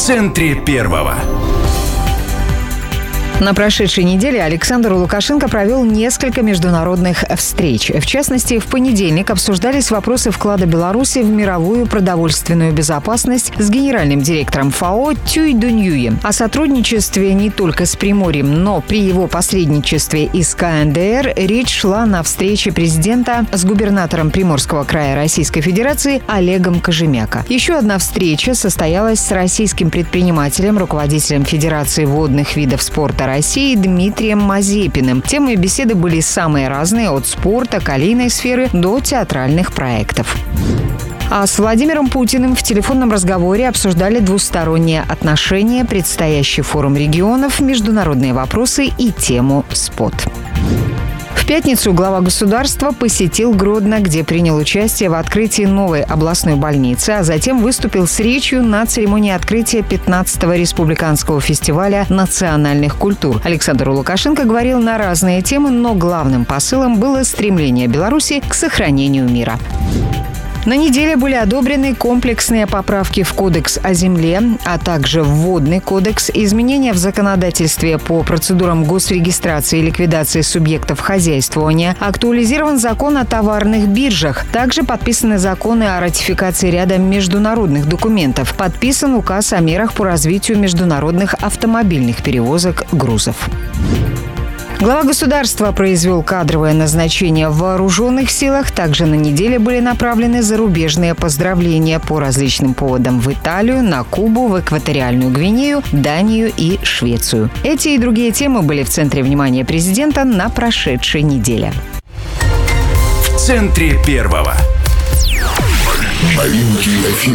центре первого. На прошедшей неделе Александр Лукашенко провел несколько международных встреч. В частности, в понедельник обсуждались вопросы вклада Беларуси в мировую продовольственную безопасность с генеральным директором ФАО Тюй Дуньюем. О сотрудничестве не только с Приморьем, но при его посредничестве и с КНДР речь шла на встрече президента с губернатором Приморского края Российской Федерации Олегом Кожемяко. Еще одна встреча состоялась с российским предпринимателем, руководителем Федерации водных видов спорта России Дмитрием Мазепиным. Темы беседы были самые разные, от спорта, калийной сферы до театральных проектов. А с Владимиром Путиным в телефонном разговоре обсуждали двусторонние отношения, предстоящий форум регионов, международные вопросы и тему СПОТ. В пятницу глава государства посетил Гродно, где принял участие в открытии новой областной больницы, а затем выступил с речью на церемонии открытия 15-го республиканского фестиваля национальных культур. Александр Лукашенко говорил на разные темы, но главным посылом было стремление Беларуси к сохранению мира. На неделе были одобрены комплексные поправки в Кодекс о земле, а также в Водный кодекс, изменения в законодательстве по процедурам госрегистрации и ликвидации субъектов хозяйствования, актуализирован закон о товарных биржах, также подписаны законы о ратификации ряда международных документов, подписан указ о мерах по развитию международных автомобильных перевозок грузов. Глава государства произвел кадровое назначение в вооруженных силах. Также на неделе были направлены зарубежные поздравления по различным поводам в Италию, на Кубу, в Экваториальную Гвинею, Данию и Швецию. Эти и другие темы были в центре внимания президента на прошедшей неделе. В центре первого. Новинки эфира.